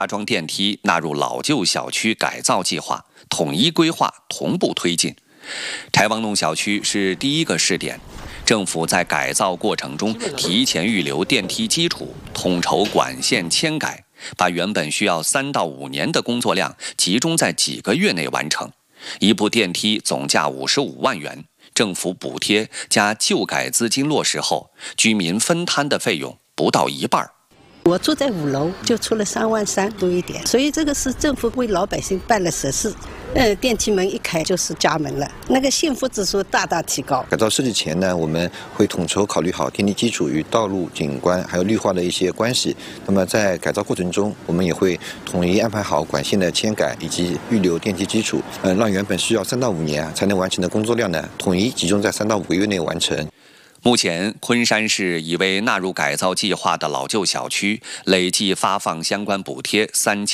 加装电梯纳入老旧小区改造计划，统一规划，同步推进。柴王弄小区是第一个试点，政府在改造过程中提前预留电梯基础，统筹管线迁改，把原本需要3到5年的工作量集中在几个月内完成。一部电梯总价55万元，政府补贴加旧改资金落实后，居民分摊的费用不到一半。 我住在5楼，就出了3万3多一点，所以这个是政府为老百姓办了实事。电梯门一开就是家门了，那个幸福指数大大提高。 改造设计前呢，我们会统筹考虑好电梯基础与道路景观还有绿化的一些关系。那么在改造过程中，我们也会统一安排好管线的迁改以及预留电梯基础，让原本需要3到5年才能完成的工作量呢，统一集中在3到5个月内完成。 目前，昆山市已为纳入改造计划的老旧小区累计发放相关补贴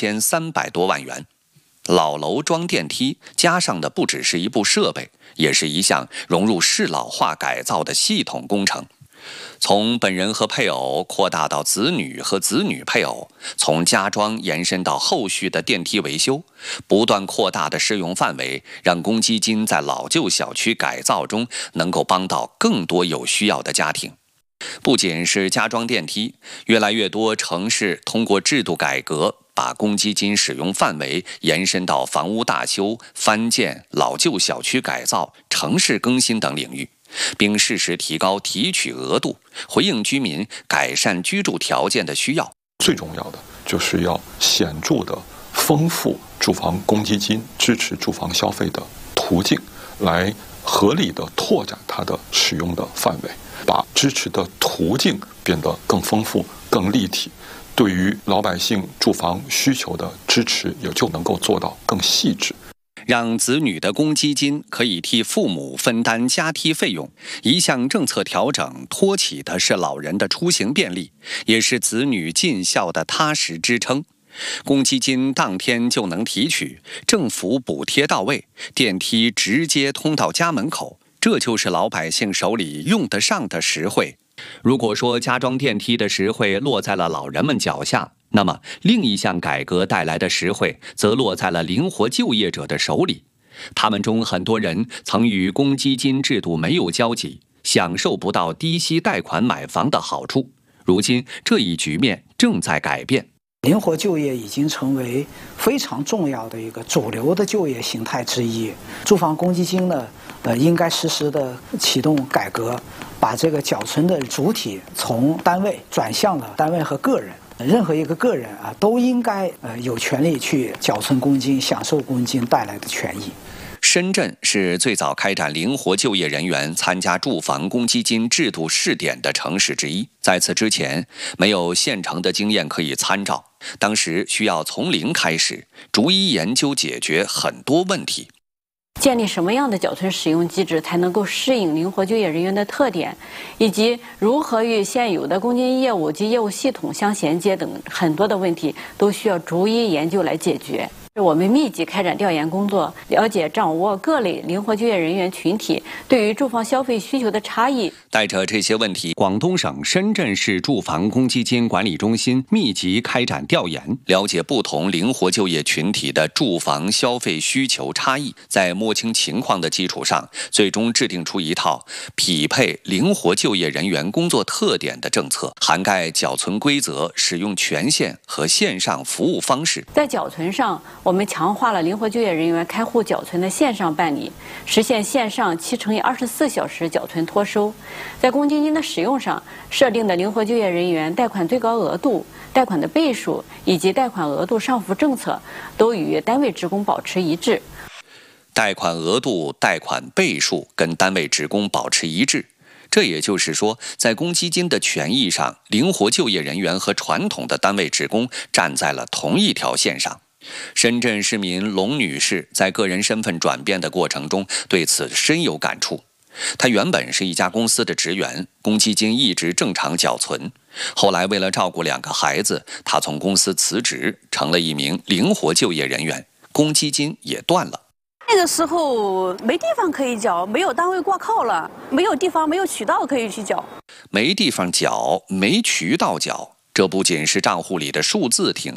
3300多万元。老楼装电梯，加上的不只是一部设备，也是一项融入适老化改造的系统工程。从本人和配偶扩大到子女和子女配偶，从加装延伸到后续的电梯维修，不断扩大的适用范围，让公积金在老旧小区改造中能够帮到更多有需要的家庭。不仅是加装电梯，越来越多城市通过制度改革，把公积金使用范围延伸到房屋大修、翻建、老旧小区改造、城市更新等领域，并适时提高提取额度，回应居民改善居住条件的需要。 最重要的就是要显著的丰富住房公积金支持住房消费的途径，来合理的拓展它的使用的范围，把支持的途径变得更丰富、更立体，对于老百姓住房需求的支持也就能够做到更细致。 让子女的公积金可以替父母分担加梯费用，一项政策调整托起的是老人的出行便利，也是子女尽孝的踏实支撑。公积金当天就能提取，政府补贴到位，电梯直接通到家门口，这就是老百姓手里用得上的实惠。如果说加装电梯的实惠落在了老人们脚下，那么另一项改革带来的实惠则落在了灵活就业者的手里。他们中很多人曾与公积金制度没有交集，享受不到低息贷款买房的好处。如今这一局面正在改变。 灵活就业已经成为非常重要的一个主流的就业形态之一。住房公积金呢，应该实时的启动改革，把这个缴存的主体从单位转向了单位和个人。任何一个个人都应该有权利去缴存公积金，享受公积金带来的权益。 深圳是最早开展灵活就业人员参加住房公积金制度试点的城市之一。在此之前，没有现成的经验可以参照，当时需要从零开始，逐一研究解决很多问题。 建立什么样的缴存使用机制才能够适应灵活就业人员的特点，以及如何与现有的公积金业务及业务系统相衔接等很多的问题，都需要逐一研究来解决。我们密集开展调研工作，了解掌握各类灵活就业人员群体对于住房消费需求的差异。 带着这些问题，广东省深圳市住房公积金管理中心密集开展调研，了解不同灵活就业群体的住房消费需求差异，在摸清情况的基础上，最终制定出一套匹配灵活就业人员工作特点的政策，涵盖缴存规则、使用权限和线上服务方式。 在缴存上，我们强化了灵活就业人员开户缴存的线上办理，实现线上7×24小时缴存托收。在公积金的使用上，设定的灵活就业人员贷款最高额度、贷款的倍数以及贷款额度上浮政策都与单位职工保持一致。 贷款额度、贷款倍数跟单位职工保持一致。这也就是说，在公积金的权益上，灵活就业人员和传统的单位职工站在了同一条线上。深圳市民龙女士在个人身份转变的过程中对此深有感触。她原本是一家公司的职员，公积金一直正常缴存。后来为了照顾2个孩子，她从公司辞职，成了一名灵活就业人员，公积金也断了。 那个时候没地方可以缴，没有单位挂靠了，没有地方、没有渠道可以去缴。没地方缴，没渠道缴，这不仅是账户里的数字停下了，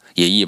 也意味